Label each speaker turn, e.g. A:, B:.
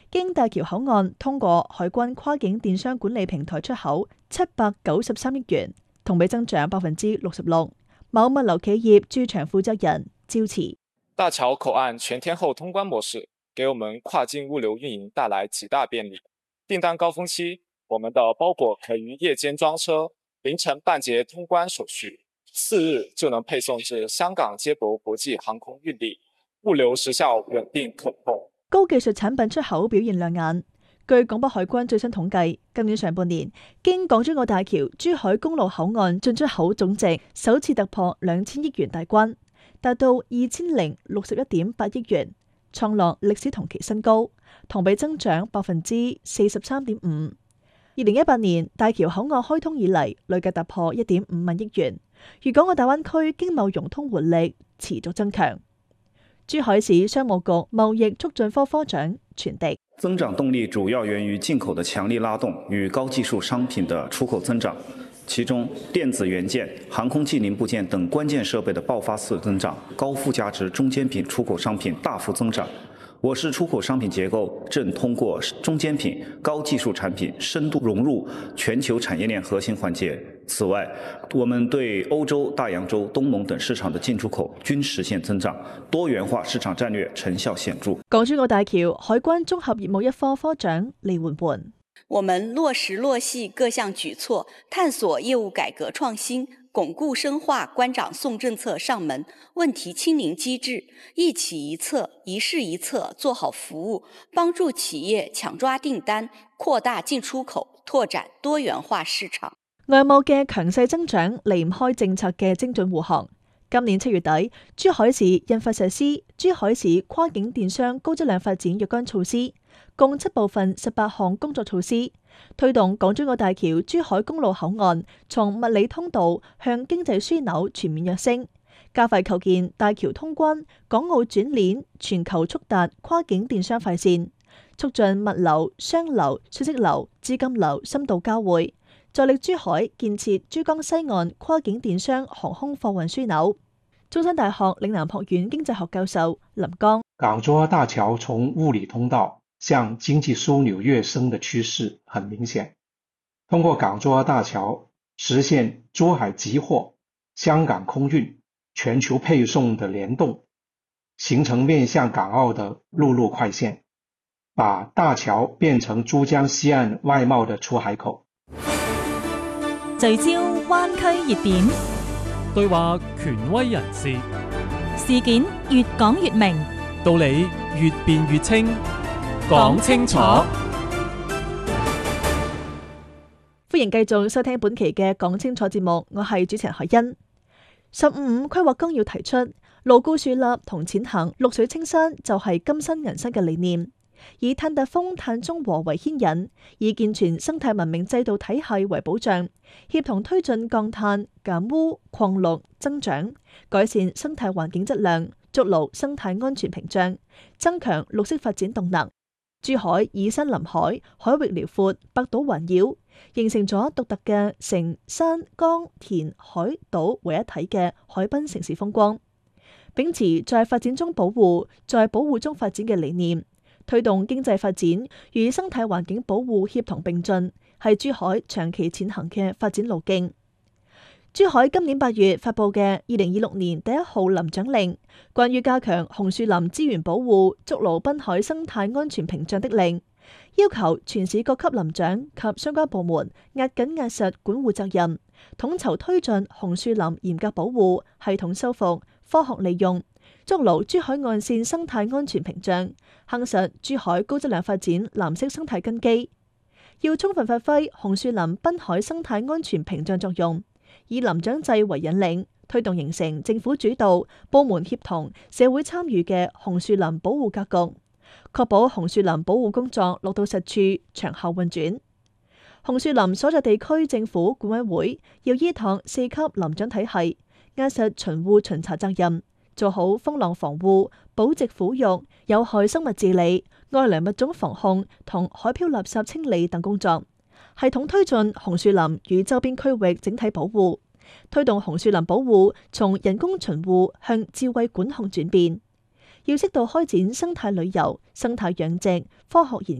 A: 經大橋口岸通過海關跨境電商管理平台出口793億元，同比增長66%。某物流企業駐場負責人趙慈：
B: 大橋口岸全天候通關模式，給我們跨境物流運營帶來極大便利。訂單高峰期，我們的包裹可於夜間裝車，凌晨辦結通關手續，4日就能配送至香港接駁國際航空運力，物流時效穩定可控。
A: 高技術產品出口表現亮眼。據廣北海關最新統計，今年上半年經港珠澳大橋珠海公路口岸進出口總值首次突破2000億元大關，達到2061.8億元，創落歷史同期新高，同比增長43.5%。2018年大橋口岸開通以嚟，累計突破1.5萬億元。粵港澳大灣區經貿融通活力持續增強。珠海市商務局貿易促進科科長全迪：
C: 增長動力主要源於進口的強力拉動與高技術商品的出口增長，其中電子元件、航空器零部件等關鍵設備的爆發式增長，高附加值中間品出口商品大幅增長。我市出口商品結構正通過中間品、高技術產品深度融入全球產業鏈核心環節。此外，我們對歐洲、大洋洲、東盟等市場的進出口均實現增長，多元化市場戰略成效顯著。
A: 港珠澳大橋海關綜合業務一科科長李煥煥：
D: 我們落實落細各項舉措，探索業務改革創新，鞏固深化關長送政策上門問題清零機制，一企一策、一市一策做好服務，幫助企業搶抓訂單，擴大進出口，拓展多元化市場。
A: 外貿嘅強勢增長離唔開政策嘅精準護航。今年7月底，珠海市印發實施《珠海市跨境電商高質量發展若干措施》，共7部分18項工作措施，推動港珠澳大橋珠海公路口岸從物理通道向經濟樞紐全面躍升，加快構建大橋通關、港澳轉鏈、全球速達跨境電商快線，促進物流、商流、信息流、資金流深度交匯。助力珠海建設珠江西岸跨境電商航空貨運樞紐。中山大學嶺南學院經濟學教授林剛：
E: 港珠澳大橋從物理通道向經濟樞紐躍升的趨勢很明顯。通過港珠澳大橋實現珠海集貨、香港空運、全球配送的聯動，形成面向港澳的陸路快線，把大橋變成珠江西岸外貿的出海口。
F: 聚焦灣區熱點，
G: 對話權威人士，
F: 事件越講越明，
G: 道理越辯越清，講清楚。
A: 歡迎繼續收聽本期嘅講清楚節目，我係主持人海欣。15規劃綱要提出，牢固樹立同踐行綠水青山就係金山銀山嘅理念。以碳達峰、碳中和為牽引，以健全生態文明制度體系為保障，協同推進降碳、減污、擴綠、增長，改善生態環境質量，築牢生態安全屏障，增強綠色發展動能。珠海以山臨海，海域遼闊，百島環繞，形成咗獨特嘅城山江田海島為一體嘅海濱城市風光。秉持在發展中保護，在保護中發展嘅理念，推動經濟發展與生態環境保護協同並進，係珠海長期踐行嘅發展路徑。珠海今年8月發佈嘅2026年第1號林長令，關於加強紅樹林資源保護、築牢濱海生態安全屏障的令，要求全市各級林長及相關部門壓緊壓實管護責任，統籌推進紅樹林嚴格保護、系統修復、科學利用，築牢珠海岸線生態安全屏障，夯實珠海高質量發展藍色生態根基。要充分發揮紅樹林濱海生態安全屏障作用，以林長制為引領，推動形成政府主導、部門協同、社會參與嘅紅樹林保護格局，確保紅樹林保護工作落到實處、長效運轉。紅樹林所在地區政府管委會要依託4級林長體系，壓實巡護巡查責任，做好風浪防護、保值撫育、有害生物治理、外來物種防控同海漂垃圾清理等工作，系統推進紅樹林與周邊區域整體保護，推動紅樹林保護從人工巡護向智慧管控轉變。要適度開展生態旅遊、生態養殖、科學研